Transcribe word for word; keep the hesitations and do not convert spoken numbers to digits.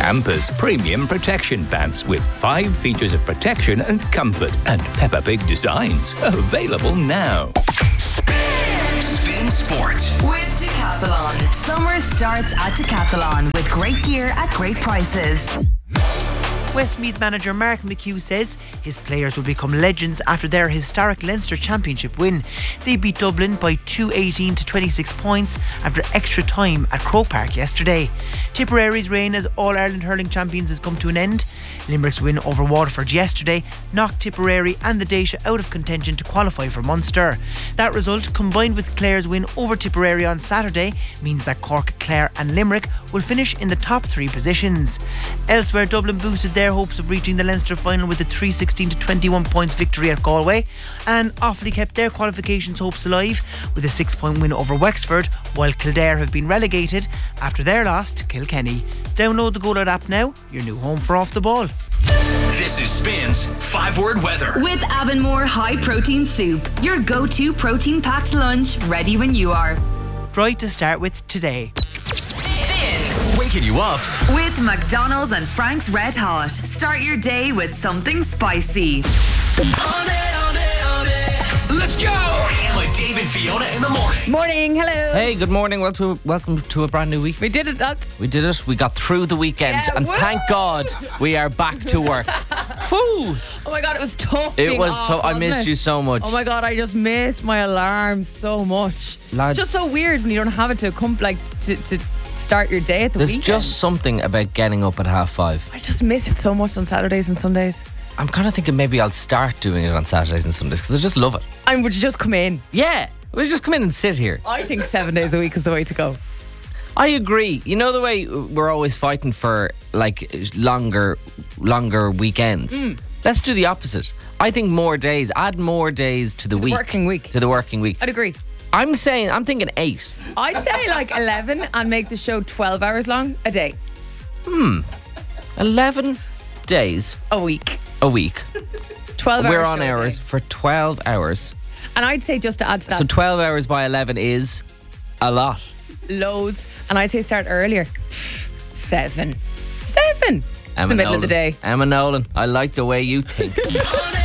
Campus Premium Protection Pants with five features of protection and comfort and Peppa Pig designs. Available now. Spin, Spin Sport with Decathlon. Summer starts at Decathlon with great gear at great prices. Westmeath manager Mark McHugh says his players will become legends after their historic Leinster Championship win. They beat Dublin by two eighteen to twenty-six points after extra time at Croke Park yesterday. Tipperary's reign as All-Ireland hurling champions has come to an end. Limerick's win over Waterford yesterday knocked Tipperary and the Daisha out of contention to qualify for Munster. That result, combined with Clare's win over Tipperary on Saturday, means that Cork, Clare and Limerick will finish in the top three positions. Elsewhere, Dublin boosted their hopes of reaching the Leinster final with a three sixteen to twenty-one points victory at Galway, and Offaly kept their qualifications hopes alive with a six point win over Wexford, while Kildare have been relegated after their loss to Kilkenny. Download the Go Loud app now, your new home for Off the Ball. This is Spin's five word weather with Avonmore High Protein Soup, your go-to protein packed lunch, ready when you are. Dry to start with today. Spin, waking you up with McDonald's and Frank's Red Hot. Start your day with something spicy. On it, on it, on it. Let's go. Emma, Dave and Fiona in the morning. Morning, hello. Hey, good morning. Welcome to, welcome to a brand new week. We did it, lads. We did it. We got through the weekend, Yeah, and woo! thank God we are back to work. Woo! Oh my God, it was tough. It being was off, tough. I wasn't missed it? you so much. Oh my God, I just missed my alarm so much. Lads, It's just so weird when you don't have it to come, like to, to start your day at the there's weekend. just something about getting up at half five. I just miss it so much on Saturdays and Sundays. I'm kind of thinking maybe I'll start doing it on Saturdays and Sundays because I just love it. And would you just come in? Yeah, we'll just come in and sit here. I think seven days a week is the way to go. I agree. You know the way we're always fighting for like longer, longer weekends. Mm. Let's do the opposite. I think more days. Add more days to the, The week. working week. To the working week. I'd agree. I'm saying. I'm thinking eight. I'd say like eleven and make the show twelve hours long a day. Hmm. Eleven days A week. a week. twelve hours. We're on hours for twelve hours. And I'd say just to add to that, So twelve hours by eleven is a lot. loads. And I'd say start earlier. Seven. Seven. It's the middle of the day. Emma Nolan, I like the way you think.